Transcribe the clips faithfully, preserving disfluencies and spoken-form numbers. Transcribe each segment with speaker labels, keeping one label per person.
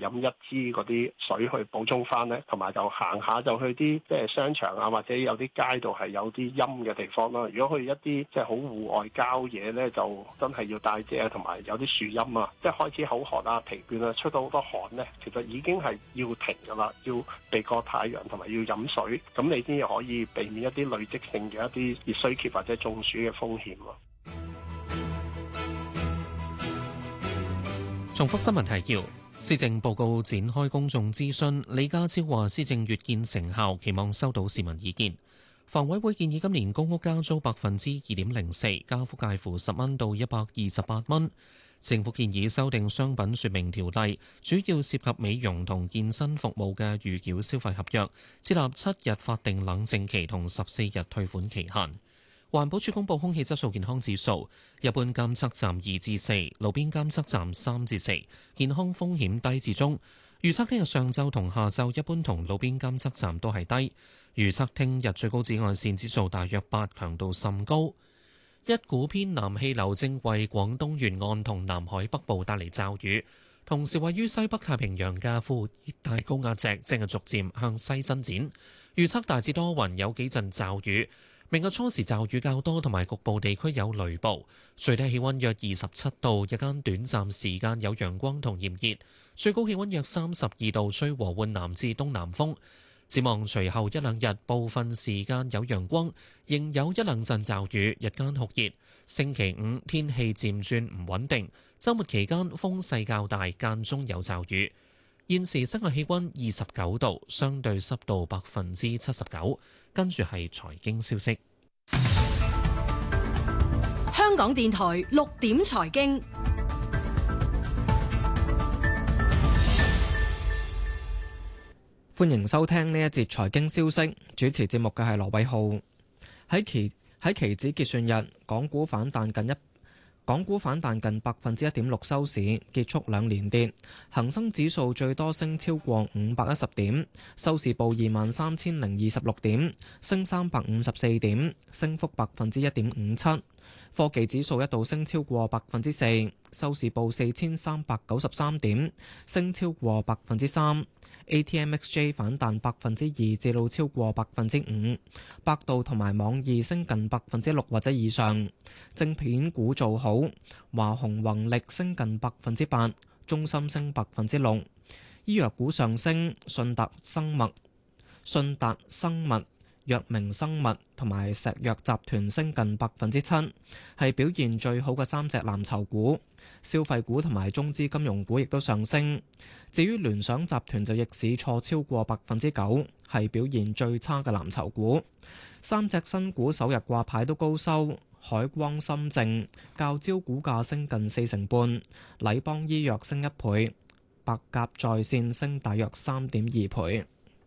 Speaker 1: 飲一支嗰啲水去補充翻咧，同埋就行下就去啲即係商場啊，或者有啲街道係有啲陰嘅地方啦。如果去一啲即係好戶外郊野咧，就真係要帶遮，同埋有啲樹蔭啊，即係開始口渴啊、疲倦啊，出到好多汗咧，其實已經係要停噶啦，要避過太陽同埋要飲水，咁你先至可以避免一啲累積性嘅一啲熱衰竭或者中暑嘅風險咯。
Speaker 2: 重複新聞提要：施政報告展開公眾諮詢，李家超話施政越見成效，期望收到市民意見。房委會建議今年公屋加租百分之二點零四，加幅介乎十蚊到一百二十八蚊。政府建議修訂商品說明條例，主要涉及美容同健身服務嘅預繳消費合約，設立七日法定冷靜期同十四日退款期限。環保署公布空氣質素健康指數，一般監測站二至四，路邊監測站三至四，健康風險低至中。預測聽日上晝同下晝一般同路邊監測站都係低。預測聽日最高紫外線指數大約八，強度甚高。一股偏南氣流正為廣東沿岸同南海北部帶嚟驟雨，同時位於西北太平洋嘅副熱帶高壓脊正係逐漸向西伸展。預測大致多雲，有幾陣驟雨。明日初時驟雨較多，同埋局部地區有雷暴。最低氣溫約二十七度，日間短暫時間有陽光同炎熱，最高氣溫約三十二度，吹和緩南至東南風。展望隨後一兩日，部分時間有陽光，仍有一兩陣驟雨，日間酷熱。星期五天氣漸轉唔穩定，週末期間風勢較大，間中有驟雨。現時室外氣溫二十九度，相對濕度百分之七十九。跟住係財經消息。
Speaker 3: 香港電台六點財經，
Speaker 4: 歡迎收聽呢一節財經消息。主持節目嘅係羅偉浩。喺期喺期指結算日，港股反彈近一。港股反彈近百分之一點六收市，結束兩連跌。恒生指數最多升超過五百一十點，收市報二萬三千零二十六點，升三百五十四點，升幅百分之一點五七。科技指數一度升超過百分之四，收市報四千三百九十三點，升超過百分之三。A T M X J 反彈百分之二至到超過百分之五，百度同埋網易升近百分之六或者以上。晶片股做好，華虹宏力升近百分之八，中芯升百分之六。醫藥股上升，信達生物、信達生物、藥明生物同埋石藥集團升近百分之七，係表現最好嘅三隻藍籌股。消費股同埋中資金融股亦都上升。至於聯想集團就逆市挫超過百分之九，係表現最差嘅藍籌股。三隻新股首日掛牌都高收，海光深證、較招股價升近四成半，禮邦醫藥升一倍，百甲在線升大約三點二倍。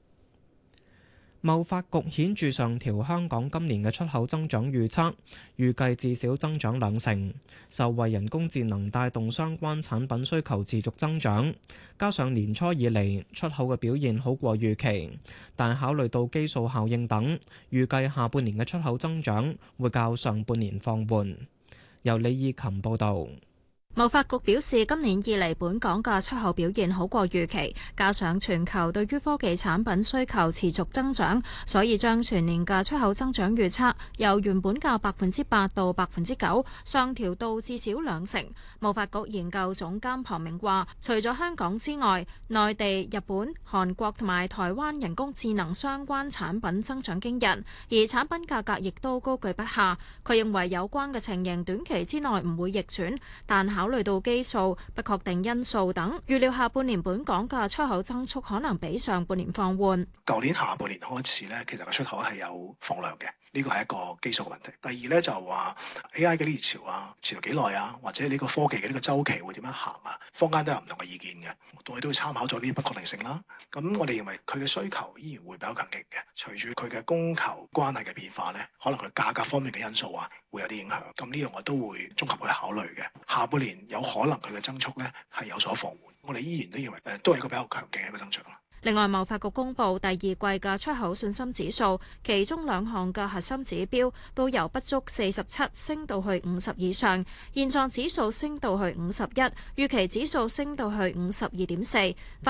Speaker 4: 貿發局顯著上調香港今年嘅出口增長預測，預計至少增長兩成，受惠人工智能帶動相關產品需求持續增長，加上年初以嚟出口嘅表現好過預期，但考慮到基數效應等，預計下半年嘅出口增長會較上半年放緩。由李義琴報導。
Speaker 5: 貿發局表示，今年以嚟本港嘅出口表現好過預期，加上全球對於科技產品需求持續增長，所以將全年嘅出口增長預測由原本嘅百分之八到百分之九上調到至少兩成。貿發局研究總監龐明話，除咗香港之外，內地、日本、韓國同埋台灣人工智能相關產品增長驚人，而產品價格亦都高居不下。佢認為有關嘅情形短期之內唔會逆轉，但考慮到基數、不確定因素等，預料下半年本港嘅出口增速可能比上半年放緩。
Speaker 6: 舊年下半年開始咧，其實個出口係有放量嘅，呢個係一個基數嘅問題。第二咧就係話 A I 嘅呢熱潮啊，持續幾耐啊，或者呢個科技嘅呢個週期會點樣行啊？坊間都有唔同嘅意見嘅，我哋都會參考咗呢啲不確定性啦。咁我哋認為佢嘅需求依然會比較強勁嘅，隨住佢嘅供求關係嘅變化咧，可能佢價格方面嘅因素啊會有啲影響。咁呢樣我都會綜合去考慮嘅。下半年有可能佢嘅增速咧係有所放緩，我哋依然都認為誒都係一個比較強勁嘅一個增長啦。
Speaker 5: 另外，貿發局公布第二季嘅出口信心指數，其中兩項嘅核心指標都由不足四十七升到去五十以上，現狀指數升到去五十一，預期指數升到去五十二點四。